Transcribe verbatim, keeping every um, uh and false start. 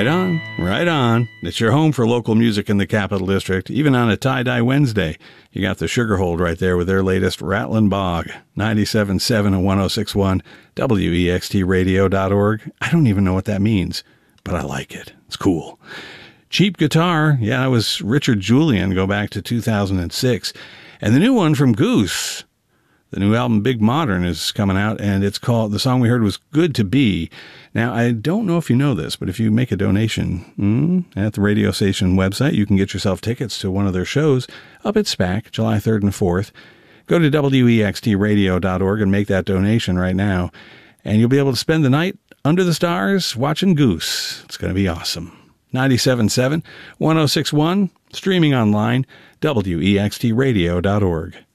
Right on, right on. It's your home for local music in the Capital District, even on a tie-dye Wednesday. You got the Sugarhold right there with their latest Rattlin' Bog, ninety-seven point seven and one oh six point one, W E X T radio dot org. I don't even know what that means, but I like it. It's cool. Cheap Guitar, yeah, that was Richard Julian, go back to two thousand six. And the new one from Goose. The new album, Big Modern, is coming out, and it's called, the song we heard was Good to Be. Now, I don't know if you know this, but if you make a donation mm, at the radio station website, you can get yourself tickets to one of their shows up at SPAC, July third and fourth. Go to W E X T radio dot org and make that donation right now, and you'll be able to spend the night under the stars watching Goose. It's going to be awesome. ninety-seven point seven, one oh six point one, streaming online, W E X T radio dot org.